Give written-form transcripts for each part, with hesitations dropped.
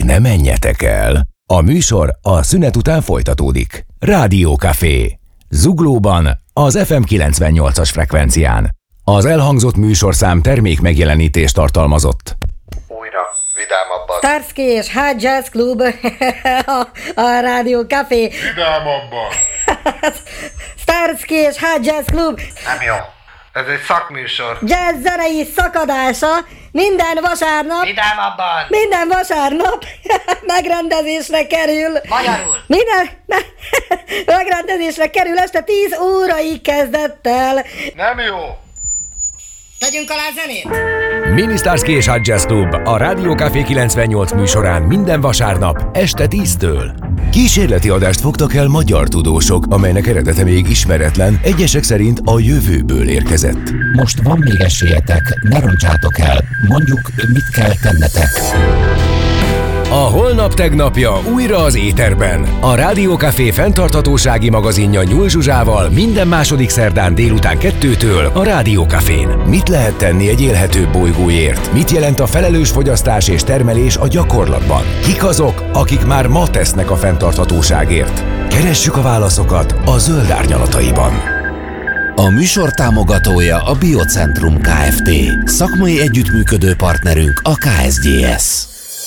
Még ne menjetek el. A műsor a szünet után folytatódik. Rádió Café. Zuglóban, az FM 98-as frekvencián. Az elhangzott műsorszám termék megjelenítést tartalmazott. Újra, vidámabban. Starsky és Hot Jazz Club. a Rádió Café. Vidámabban. Starsky és Hot Jazz Club. Nem jó. Ez egy szakműsor. Jazz zenei szakadása minden vasárnap. Vidámabban. Minden vasárnap megrendezésre kerül. Magyarul. Megrendezésre kerül este 10 óraig kezdettel. Nem jó. Tegyünk alá zenét. Mini Starsky és Hot Jazz Club a Rádió Café 98 műsorán minden vasárnap este 10-től. Kísérleti adást fogtak el magyar tudósok, amelynek eredete még ismeretlen, egyesek szerint a jövőből érkezett. Most van még esélyetek, ne roncsátok el, mondjuk mit kell tennetek. A holnap tegnapja újra az éterben. A Rádió Café fenntarthatósági magazinja Nyúl Zsuzsával minden második szerdán délután 2-től a Rádió Cafén. Mit lehet tenni egy élhetőbb bolygóért? Mit jelent a felelős fogyasztás és termelés a gyakorlatban? Kik azok, akik már ma tesznek a fenntarthatóságért? Keressük a válaszokat a Zöld Árnyalataiban. A műsor támogatója a Biocentrum Kft. Szakmai együttműködő partnerünk a KSGS.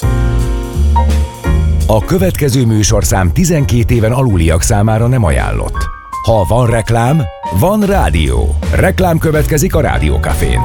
A következő műsorszám 12 éven aluliak számára nem ajánlott. Ha van reklám, van rádió. Reklám következik a Rádió Cafén.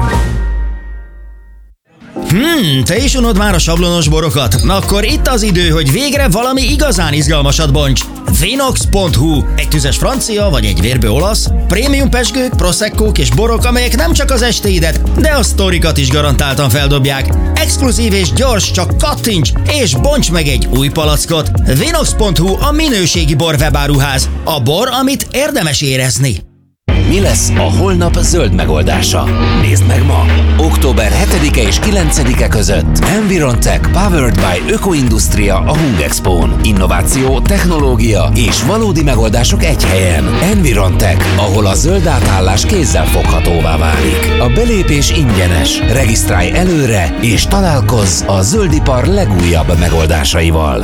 Te is unod már a sablonos borokat? Akkor itt az idő, hogy végre valami igazán izgalmasat bonts. Vinox.hu. Egy tüzes francia vagy egy vérbő olasz, prémium pezsgők, proseccók és borok, amelyek nem csak az estéidet, de a sztorikat is garantáltan feldobják. Exkluzív és gyors, csak kattints és bonts meg egy új palackot. Vinox.hu a minőségi bor webáruház. A bor, amit érdemes érezni. Mi lesz a holnap zöld megoldása? Nézd meg ma! Október 7-e és 9-e között Environtech Powered by Ökoindustria a Hungexpón. Innováció, technológia és valódi megoldások egy helyen. Environtech, ahol a zöld átállás kézzel foghatóvá válik. A belépés ingyenes. Regisztrálj előre és találkozz a zöldipar legújabb megoldásaival.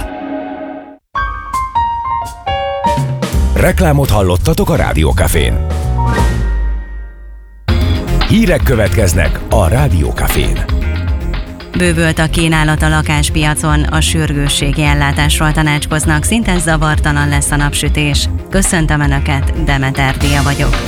Reklámot hallottatok a Rádió Cafén. Hírek következnek a Rádió Cafén. Bővült a kínálat a lakáspiacon, a sürgősségi ellátásról tanácskoznak, szinte zavartalan lesz a napsütés. Köszöntöm Önöket, Demeter Dia vagyok.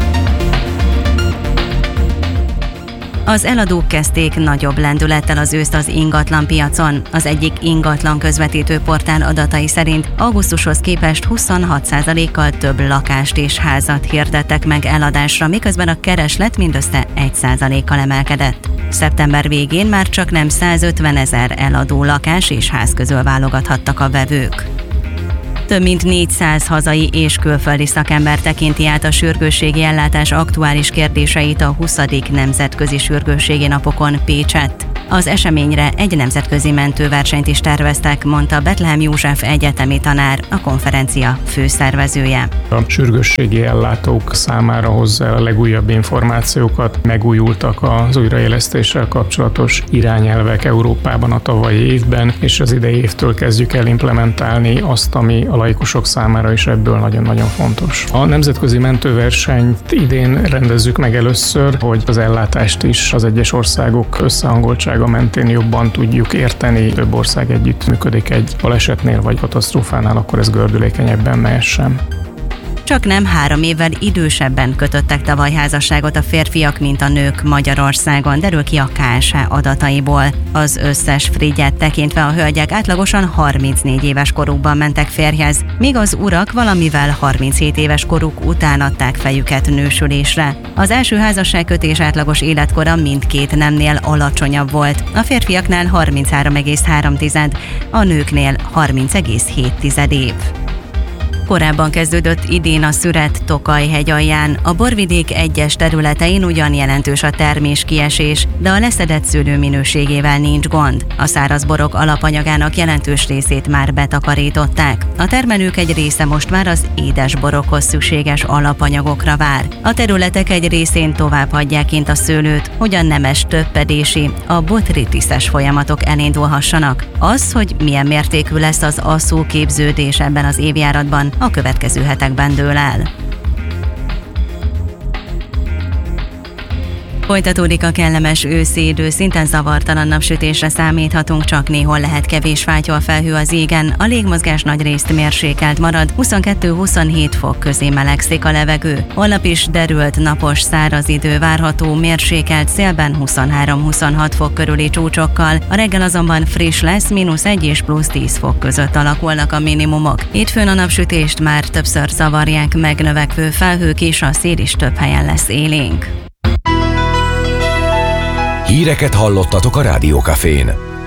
Az eladók kezdték nagyobb lendülettel az őszt az ingatlanpiacon. Az egyik ingatlan közvetítő portál adatai szerint augusztushoz képest 26%-kal több lakást és házat hirdettek meg eladásra, miközben a kereslet mindössze 1%-kal emelkedett. Szeptember végén már csaknem 150 000 eladó lakás és ház közül válogathattak a vevők. Több mint 400 hazai és külföldi szakember tekinti át a sürgősségi ellátás aktuális kérdéseit a 20. Nemzetközi Sürgősségi Napokon Pécsett. Az eseményre egy nemzetközi mentőversenyt is terveztek, mondta Bethlehem József egyetemi tanár, a konferencia főszervezője. A sürgősségi ellátók számára hozza el a legújabb információkat, megújultak az újraélesztéssel kapcsolatos irányelvek Európában a tavalyi évben, és az idei évtől kezdjük el implementálni azt, ami a laikusok számára is ebből nagyon-nagyon fontos. A nemzetközi mentőversenyt idén rendezzük meg először, hogy az ellátást is az egyes országok összehangoltsága mentén jobban tudjuk érteni. Több ország együtt működik egy balesetnél vagy katasztrófánál, akkor ez gördülékenyebben mehessen. Csaknem 3 évvel idősebben kötöttek tavaly házasságot a férfiak, mint a nők Magyarországon, derül ki a KSH adataiból. Az összes frigyet tekintve a hölgyek átlagosan 34 éves korukban mentek férjhez, míg az urak valamivel 37 éves koruk után adták fejüket nősülésre. Az első házasságkötés átlagos életkora mindkét nemnél alacsonyabb volt, a férfiaknál 33,3, a nőknél 30,7 év. Korábban kezdődött idén a szüret Tokaj-hegy alján. A borvidék egyes területein ugyan jelentős a terméskiesés, de a leszedett szőlő minőségével nincs gond. A száraz borok alapanyagának jelentős részét már betakarították. A termelők egy része most már az édes borokhoz szükséges alapanyagokra vár. A területek egy részén tovább hagyják kint a szőlőt, hogy a nemes töppedési, a botritiszes folyamatok elindulhassanak. Az, hogy milyen mértékű lesz az asszó képződés ebben az évjáratban, a következő hetekben dől el. Folytatódik a kellemes őszi idő, szinte zavartalan napsütésre számíthatunk, csak néhol lehet kevés fátyolfelhő az égen, a légmozgás nagyrészt mérsékelt marad, 22-27 fok közé melegszik a levegő. Holnap is derült, napos, száraz idő várható, mérsékelt szélben 23-26 fok körüli csúcsokkal, a reggel azonban friss lesz, -1 és +10 fok között alakulnak a minimumok. Hétfőn a napsütést már többször zavarják meg növekvő felhők, és a szél is több helyen lesz élénk. Híreket hallottatok a Rádió Cafén.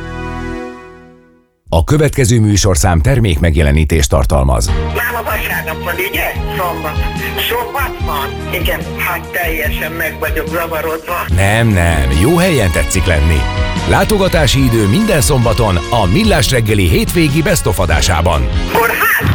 A következő műsorszám termék megjelenítést tartalmaz. Nála vasárnap van, ugye? Szombat. Szombat van? Igen, hát teljesen meg vagyok zavarodva. Nem, jó helyen tetszik lenni. Látogatási idő minden szombaton a Millás reggeli hétvégi best of adásában. Kórház?